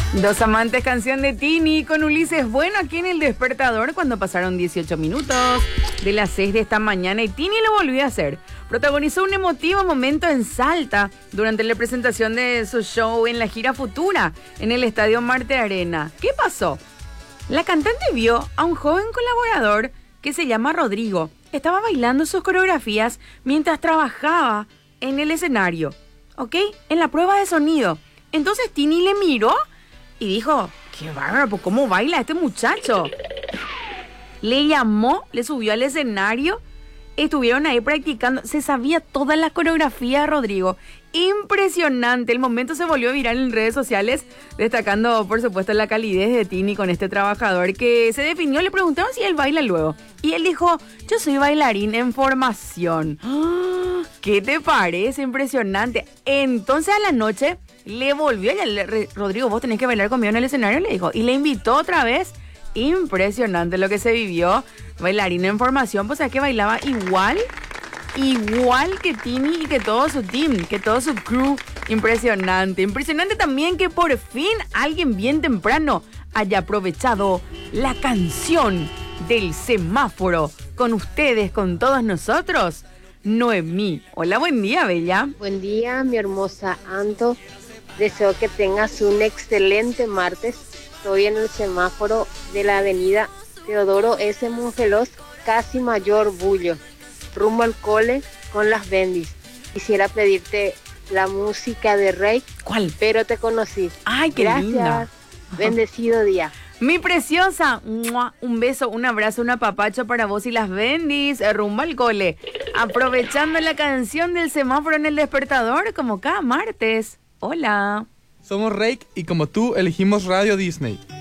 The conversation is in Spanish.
Dos amantes, canción de Tini con Ulises Bueno aquí en El Despertador cuando pasaron 18 minutos de las 6 de esta mañana y Tini lo volvió a hacer. Protagonizó un emotivo momento en Salta durante la presentación de su show en la gira Futura en el Estadio Marte Arena. ¿Qué pasó? La cantante vio a un joven colaborador que se llama Rodrigo. Estaba bailando sus coreografías mientras trabajaba en el escenario, ¿ok? En la prueba de sonido. Entonces Tini le miró y dijo, qué bárbaro, pues ¿cómo baila este muchacho? Le llamó, le subió al escenario, estuvieron ahí practicando, se sabía toda la coreografía de Rodrigo. Impresionante, el momento se volvió viral en redes sociales, destacando por supuesto la calidez de Tini con este trabajador que se definió, le preguntaron si él baila luego. Y él dijo, yo soy bailarín en formación. ¿Qué te parece? Impresionante. Entonces a la noche le volvió, Rodrigo, vos tenés que bailar conmigo en el escenario, le dijo, y le invitó otra vez. Impresionante lo que se vivió. Bailarín en formación, pues es que bailaba igual que Tini y que todo su team, que todo su crew. Impresionante. Impresionante también que por fin alguien bien temprano haya aprovechado la canción del semáforo con ustedes, con todos nosotros. Noemí. Hola, buen día, bella. Buen día, mi hermosa Anto. Deseo que tengas un excelente martes. Estoy en el semáforo de la avenida Teodoro S. Mongelos, casi Mayor Bullo, rumbo al cole con las bendis. Quisiera pedirte la música de Rey. ¿Cuál? Pero te conocí. Ay, qué linda. Gracias. Bendecido día. Mi preciosa, un beso, un abrazo, un apapacho para vos y las bendis, rumbo al cole. Aprovechando la canción del semáforo en El Despertador, como cada martes. Hola. Somos Rake y como tú elegimos Radio Disney.